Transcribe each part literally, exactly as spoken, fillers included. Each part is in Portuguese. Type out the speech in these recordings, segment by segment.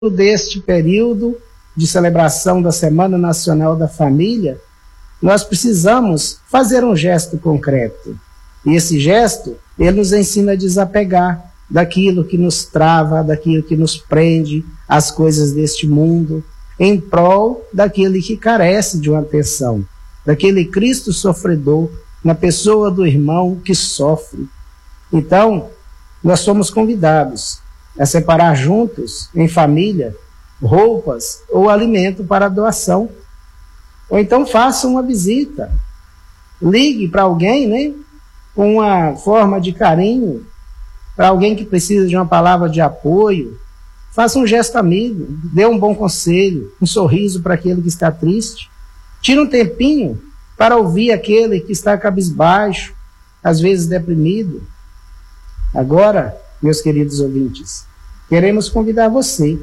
deste período de celebração da Semana Nacional da Família, nós precisamos fazer um gesto concreto. E esse gesto, ele nos ensina a desapegar daquilo que nos trava, daquilo que nos prende, às coisas deste mundo, em prol daquele que carece de uma atenção, daquele Cristo sofredor, na pessoa do irmão que sofre. Então, nós somos convidados a separar juntos, em família, roupas ou alimento para doação. Ou então faça uma visita. Ligue para alguém, né, com uma forma de carinho, para alguém que precisa de uma palavra de apoio. Faça um gesto amigo, dê um bom conselho, um sorriso para aquele que está triste. Tire um tempinho para ouvir aquele que está cabisbaixo, às vezes deprimido. Agora, meus queridos ouvintes, queremos convidar você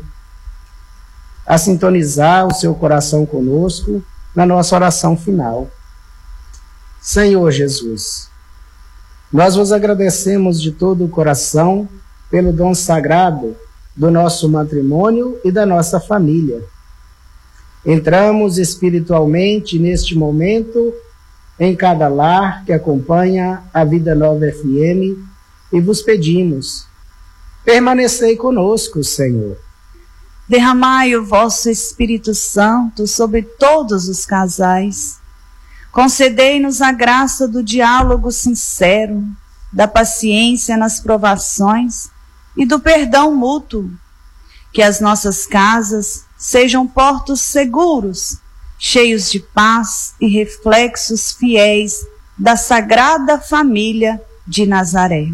a sintonizar o seu coração conosco na nossa oração final. Senhor Jesus, nós vos agradecemos de todo o coração pelo dom sagrado do nosso matrimônio e da nossa família. Entramos espiritualmente neste momento em cada lar que acompanha a Vida Nova F M e vos pedimos, permanecei conosco, Senhor. Derramai o vosso Espírito Santo sobre todos os casais. Concedei-nos a graça do diálogo sincero, da paciência nas provações e do perdão mútuo. Que as nossas casas sejam portos seguros, cheios de paz e reflexos fiéis da Sagrada Família de Nazaré.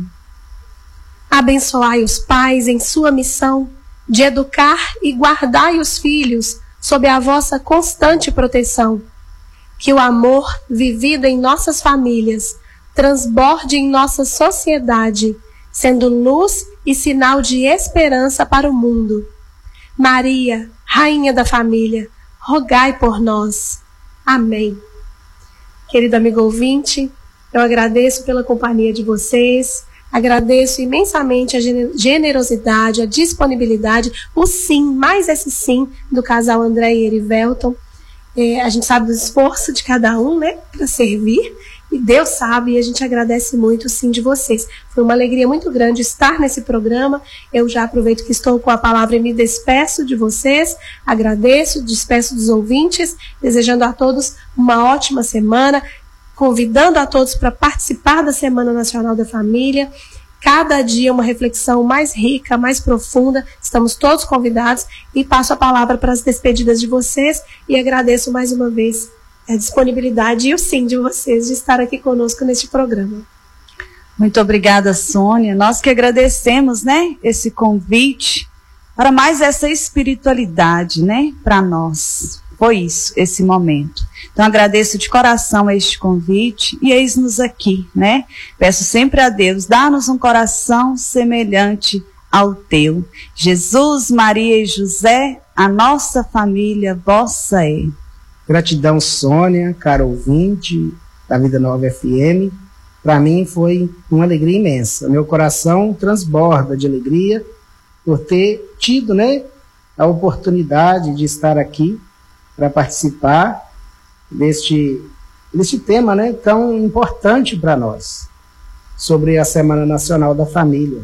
Abençoai os pais em sua missão de educar e guardai os filhos sob a vossa constante proteção. Que o amor vivido em nossas famílias transborde em nossa sociedade, sendo luz e sinal de esperança para o mundo. Maria, Rainha da Família, rogai por nós. Amém. Querido amigo ouvinte, eu agradeço pela companhia de vocês. Agradeço imensamente a generosidade, a disponibilidade, o sim, mais esse sim, do casal André e Erivelton. É, a gente sabe do esforço de cada um, né, para servir, e Deus sabe, e a gente agradece muito o sim de vocês. Foi uma alegria muito grande estar nesse programa. Eu já aproveito que estou com a palavra e me despeço de vocês, agradeço, despeço dos ouvintes, desejando a todos uma ótima semana, convidando a todos para participar da Semana Nacional da Família. Cada dia uma reflexão mais rica, mais profunda. Estamos todos convidados e passo a palavra para as despedidas de vocês e agradeço mais uma vez a disponibilidade e o sim de vocês de estar aqui conosco neste programa. Muito obrigada, Sônia. Nós que agradecemos, né, esse convite para mais essa espiritualidade, né, para nós. Foi isso, esse momento. Então, agradeço de coração este convite e eis-nos aqui, né? Peço sempre a Deus, dá-nos um coração semelhante ao teu. Jesus, Maria e José, a nossa família vossa é. Gratidão, Sônia, caro ouvinte da Vida Nova F M. Para mim foi uma alegria imensa. Meu coração transborda de alegria por ter tido, né, a oportunidade de estar aqui para participar deste, deste tema, né, tão importante para nós, sobre a Semana Nacional da Família.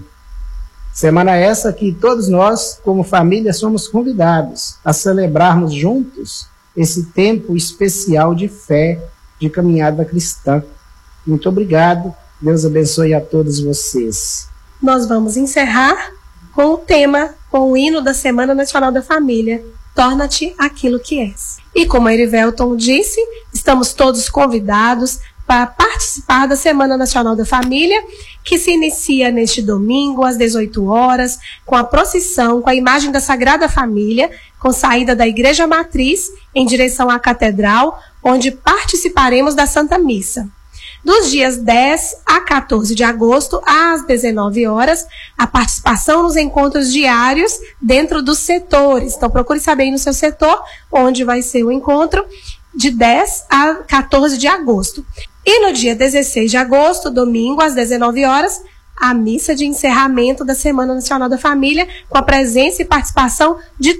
Semana essa que todos nós, como família, somos convidados a celebrarmos juntos esse tempo especial de fé, de caminhada cristã. Muito obrigado, Deus abençoe a todos vocês. Nós vamos encerrar com o tema, com o hino da Semana Nacional da Família, Torna-te aquilo que és. E como a Erivelton disse, estamos todos convidados para participar da Semana Nacional da Família, que se inicia neste domingo, às dezoito horas, com a procissão, com a imagem da Sagrada Família, com saída da Igreja Matriz, em direção à Catedral, onde participaremos da Santa Missa. Dos dias dez a quatorze de agosto, às dezenove horas, a participação nos encontros diários dentro dos setores. Então, procure saber aí no seu setor onde vai ser o encontro, de dez a quatorze de agosto. E no dia dezesseis de agosto, domingo, às dezenove horas, a missa de encerramento da Semana Nacional da Família, com a presença e participação de